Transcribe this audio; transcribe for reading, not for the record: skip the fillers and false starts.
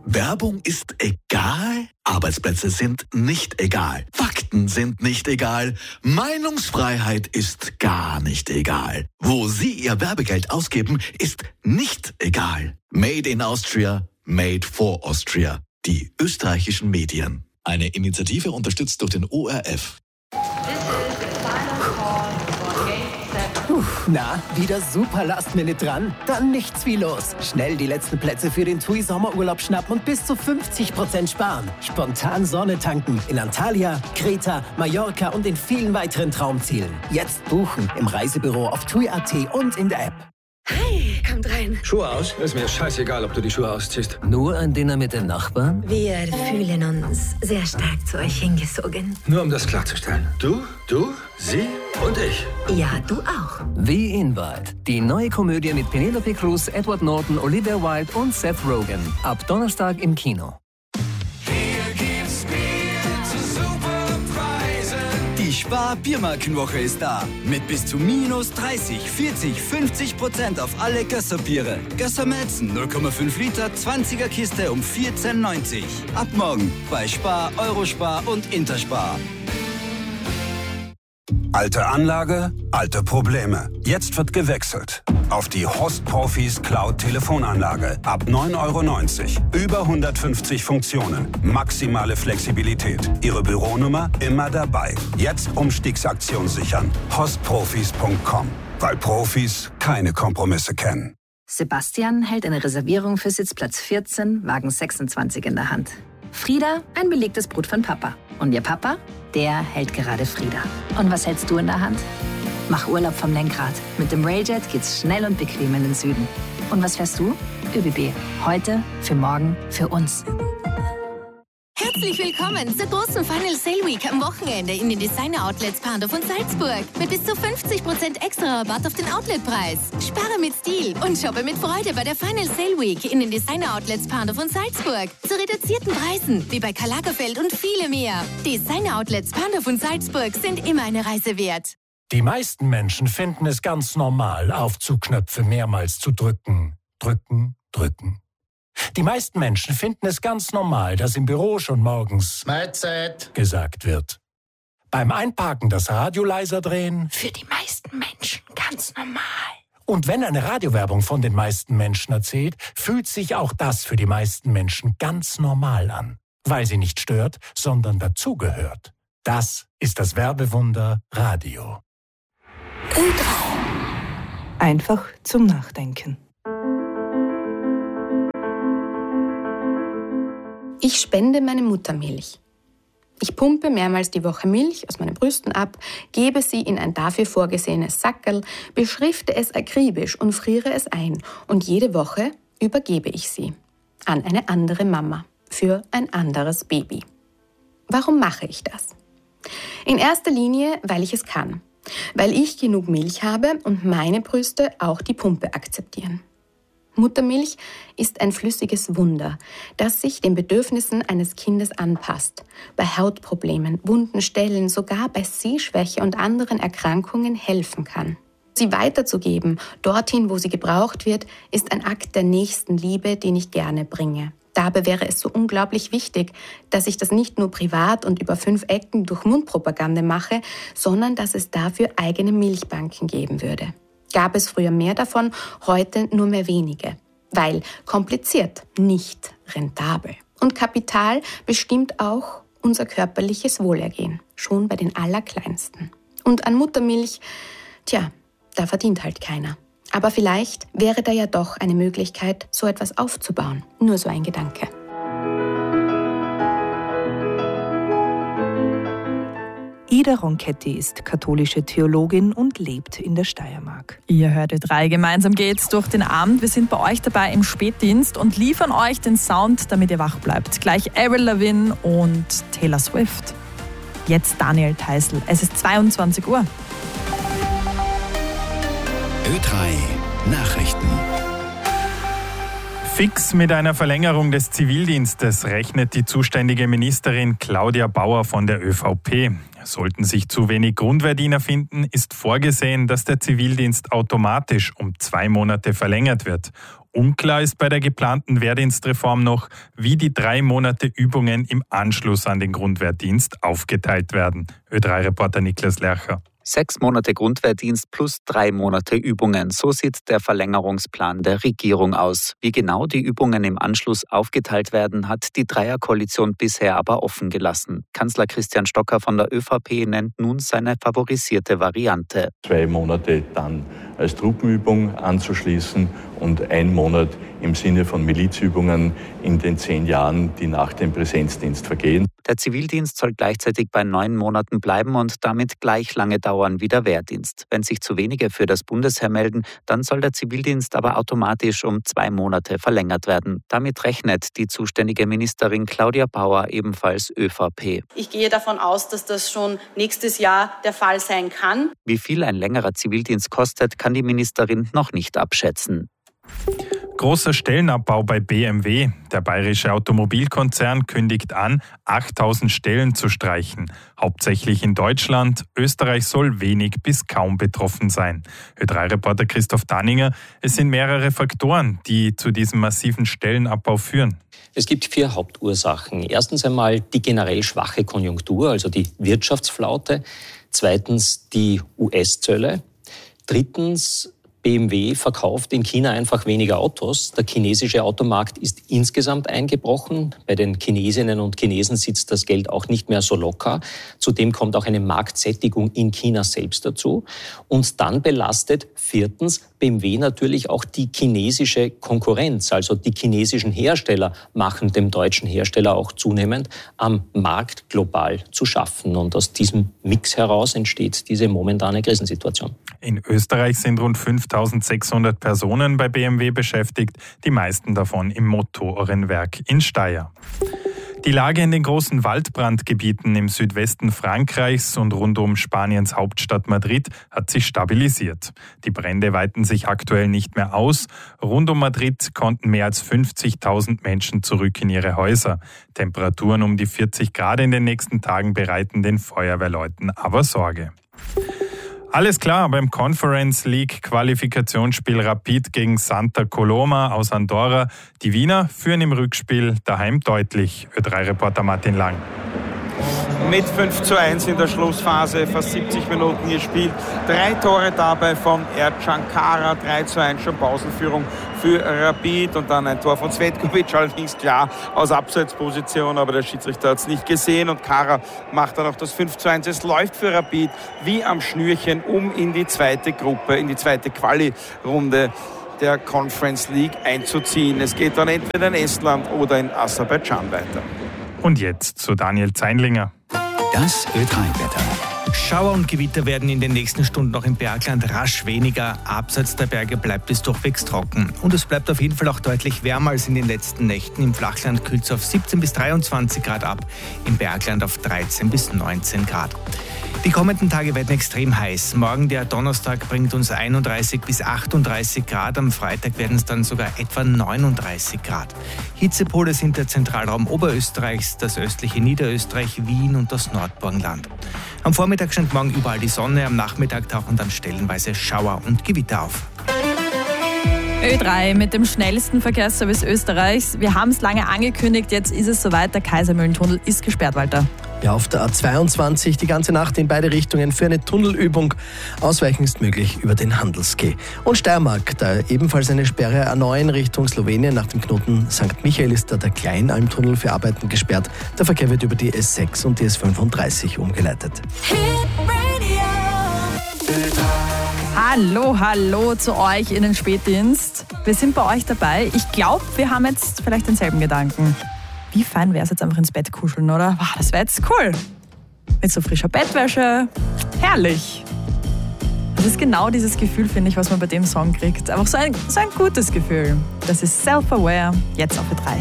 Werbung ist egal? Arbeitsplätze sind nicht egal. Fakten sind nicht egal. Meinungsfreiheit ist gar nicht egal. Wo Sie Ihr Werbegeld ausgeben, ist nicht egal. Made in Austria, made for Austria. Die österreichischen Medien. Eine Initiative unterstützt durch den ORF. Na, wieder super Last-Minute dran? Dann nichts wie los. Schnell die letzten Plätze für den TUI Sommerurlaub schnappen und bis zu 50% sparen. Spontan Sonne tanken in Antalya, Kreta, Mallorca und in vielen weiteren Traumzielen. Jetzt buchen im Reisebüro auf TUI.at und in der App. Hi, kommt rein. Schuhe aus? Ist mir scheißegal, ob du die Schuhe ausziehst. Nur ein Dinner mit den Nachbarn? Wir fühlen uns sehr stark zu euch hingezogen. Nur um das klarzustellen. Du, sie und ich. Ja, du auch. Wie Invite. Die neue Komödie mit Penelope Cruz, Edward Norton, Olivia Wilde und Seth Rogen. Ab Donnerstag im Kino. Die Spar-Biermarkenwoche ist da. Mit bis zu minus 30, 40, 50% auf alle Gösser-Biere. Gösser Malzen 0,5 Liter, 20er Kiste um 14,90. Ab morgen bei Spar, Eurospar und Interspar. Alte Anlage, alte Probleme. Jetzt wird gewechselt. Auf die Host Profis Cloud Telefonanlage. Ab 9,90 €. Über 150 Funktionen. Maximale Flexibilität. Ihre Büronummer immer dabei. Jetzt Umstiegsaktion sichern. hostprofis.com. Weil Profis keine Kompromisse kennen. Sebastian hält eine Reservierung für Sitzplatz 14, Wagen 26 in der Hand. Frieda, ein belegtes Brot von Papa. Und ihr Papa? Der hält gerade Frieda. Und was hältst du in der Hand? Mach Urlaub vom Lenkrad. Mit dem Railjet geht's schnell und bequem in den Süden. Und was fährst du? ÖBB. Heute, für morgen, für uns. Herzlich willkommen zur großen Final Sale Week am Wochenende in den Designer Outlets Pandorf und Salzburg. Mit bis zu 50% extra Rabatt auf den Outletpreis. Spare mit Stil und shoppe mit Freude bei der Final Sale Week in den Designer Outlets Pandorf und Salzburg. Zu reduzierten Preisen, wie bei Karl Lagerfeld und viele mehr. Designer Outlets Pandorf und Salzburg sind immer eine Reise wert. Die meisten Menschen finden es ganz normal, Aufzugknöpfe mehrmals zu drücken. Drücken, drücken. Die meisten Menschen finden es ganz normal, dass im Büro schon morgens Mahlzeit gesagt wird. Beim Einparken das Radio leiser drehen. Für die meisten Menschen ganz normal. Und wenn eine Radiowerbung von den meisten Menschen erzählt, fühlt sich auch das für die meisten Menschen ganz normal an. Weil sie nicht stört, sondern dazugehört. Das ist das Werbewunder Radio. Einfach zum Nachdenken. Ich spende meine Muttermilch. Ich pumpe mehrmals die Woche Milch aus meinen Brüsten ab, gebe sie in ein dafür vorgesehenes Sackerl, beschrifte es akribisch und friere es ein. Und jede Woche übergebe ich sie an eine andere Mama für ein anderes Baby. Warum mache ich das? In erster Linie, weil ich es kann. Weil ich genug Milch habe und meine Brüste auch die Pumpe akzeptieren. Muttermilch ist ein flüssiges Wunder, das sich den Bedürfnissen eines Kindes anpasst. Bei Hautproblemen, wunden Stellen, sogar bei Sehschwäche und anderen Erkrankungen helfen kann. Sie weiterzugeben, dorthin, wo sie gebraucht wird, ist ein Akt der Nächstenliebe, den ich gerne bringe. Dabei wäre es so unglaublich wichtig, dass ich das nicht nur privat und über 5 Ecken durch Mundpropaganda mache, sondern dass es dafür eigene Milchbanken geben würde. Gab es früher mehr davon, heute nur mehr wenige. Weil kompliziert, nicht rentabel. Und Kapital bestimmt auch unser körperliches Wohlergehen, schon bei den Allerkleinsten. Und an Muttermilch, da verdient halt keiner. Aber vielleicht wäre da ja doch eine Möglichkeit, so etwas aufzubauen. Nur so ein Gedanke. Ida Ronchetti ist katholische Theologin und lebt in der Steiermark. Ihr hört Ö3, gemeinsam geht's durch den Abend. Wir sind bei euch dabei im Spätdienst und liefern euch den Sound, damit ihr wach bleibt. Gleich Avril Lavigne und Taylor Swift. Jetzt Daniel Theißl. Es ist 22 Uhr. Ö3 Nachrichten. Fix mit einer Verlängerung des Zivildienstes rechnet die zuständige Ministerin Claudia Bauer von der ÖVP. Sollten sich zu wenig Grundwehrdiener finden, ist vorgesehen, dass der Zivildienst automatisch um 2 Monate verlängert wird. Unklar ist bei der geplanten Wehrdienstreform noch, wie die 3 Monate Übungen im Anschluss an den Grundwehrdienst aufgeteilt werden. Ö3-Reporter Niklas Lercher. 6 Monate Grundwehrdienst plus 3 Monate Übungen. So sieht der Verlängerungsplan der Regierung aus. Wie genau die Übungen im Anschluss aufgeteilt werden, hat die Dreierkoalition bisher aber offen gelassen. Kanzler Christian Stocker von der ÖVP nennt nun seine favorisierte Variante. 2 Monate dann als Truppenübung anzuschließen und 1 Monat im Sinne von Milizübungen in den 10 Jahren, die nach dem Präsenzdienst vergehen. Der Zivildienst soll gleichzeitig bei 9 Monaten bleiben und damit gleich lange dauern wie der Wehrdienst. Wenn sich zu wenige für das Bundesheer melden, dann soll der Zivildienst aber automatisch um 2 Monate verlängert werden. Damit rechnet die zuständige Ministerin Claudia Bauer, ebenfalls ÖVP. Ich gehe davon aus, dass das schon nächstes Jahr der Fall sein kann. Wie viel ein längerer Zivildienst kostet, kann die Ministerin noch nicht abschätzen. Großer Stellenabbau bei BMW. Der bayerische Automobilkonzern kündigt an, 8.000 Stellen zu streichen. Hauptsächlich in Deutschland. Österreich soll wenig bis kaum betroffen sein. Ö3-Reporter Christoph Danninger. Es sind mehrere Faktoren, die zu diesem massiven Stellenabbau führen. Es gibt 4 Hauptursachen. Erstens einmal die generell schwache Konjunktur, also die Wirtschaftsflaute. Zweitens die US-Zölle. Drittens, BMW verkauft in China einfach weniger Autos. Der chinesische Automarkt ist insgesamt eingebrochen. Bei den Chinesinnen und Chinesen sitzt das Geld auch nicht mehr so locker. Zudem kommt auch eine Marktsättigung in China selbst dazu. Und dann belastet 4. BMW natürlich auch die chinesische Konkurrenz. Also die chinesischen Hersteller machen dem deutschen Hersteller auch zunehmend am Markt global zu schaffen. Und aus diesem Mix heraus entsteht diese momentane Krisensituation. In Österreich sind rund 5.600 Personen bei BMW beschäftigt, die meisten davon im Motorenwerk in Steyr. Die Lage in den großen Waldbrandgebieten im Südwesten Frankreichs und rund um Spaniens Hauptstadt Madrid hat sich stabilisiert. Die Brände weiten sich aktuell nicht mehr aus. Rund um Madrid konnten mehr als 50.000 Menschen zurück in ihre Häuser. Temperaturen um die 40 Grad in den nächsten Tagen bereiten den Feuerwehrleuten aber Sorge. Alles klar beim Conference League Qualifikationsspiel Rapid gegen Santa Coloma aus Andorra. Die Wiener führen im Rückspiel daheim deutlich. Ö3-Reporter Martin Lang. Mit 5:1 in der Schlussphase, fast 70 Minuten gespielt. 3 Tore dabei von Ercan Kara, 3:1 schon Pausenführung für Rapid und dann ein Tor von Cvetkovic, allerdings klar aus Abseitsposition, aber der Schiedsrichter hat es nicht gesehen und Kara macht dann auch das 5:1. Es läuft für Rapid wie am Schnürchen, um in die zweite Gruppe, in die zweite Quali-Runde der Conference League einzuziehen. Es geht dann entweder in Estland oder in Aserbaidschan weiter. Und jetzt zu Daniel Zeinlinger. Das Ö3-Wetter. Schauer und Gewitter werden in den nächsten Stunden auch im Bergland rasch weniger. Abseits der Berge bleibt es durchwegs trocken. Und es bleibt auf jeden Fall auch deutlich wärmer als in den letzten Nächten. Im Flachland kühlt es auf 17 bis 23 Grad ab, im Bergland auf 13 bis 19 Grad. Die kommenden Tage werden extrem heiß. Morgen, der Donnerstag, bringt uns 31 bis 38 Grad. Am Freitag werden es dann sogar etwa 39 Grad. Hitzepole sind der Zentralraum Oberösterreichs, das östliche Niederösterreich, Wien und das Nordburgenland. Am Vormittag scheint morgen überall die Sonne, am Nachmittag tauchen dann stellenweise Schauer und Gewitter auf. Ö3 mit dem schnellsten Verkehrsservice Österreichs. Wir haben es lange angekündigt, jetzt ist es soweit, der Kaisermühlentunnel ist gesperrt, Walter. Ja, auf der A22 die ganze Nacht in beide Richtungen für eine Tunnelübung. Ausweichen ist möglich über den Handelsquai. Und Steiermark, da ebenfalls eine Sperre A9 Richtung Slowenien. Nach dem Knoten St. Michael ist da der Kleinalmtunnel für Arbeiten gesperrt. Der Verkehr wird über die S6 und die S35 umgeleitet. Hallo zu euch in den Spätdienst. Wir sind bei euch dabei. Ich glaube, wir haben jetzt vielleicht denselben Gedanken. Wie fein wäre es jetzt einfach ins Bett kuscheln, oder? Wow, das wäre jetzt cool. Mit so frischer Bettwäsche. Herrlich. Das ist genau dieses Gefühl, finde ich, was man bei dem Song kriegt. Einfach so ein gutes Gefühl. Das ist Self-Aware, jetzt auf Ö3.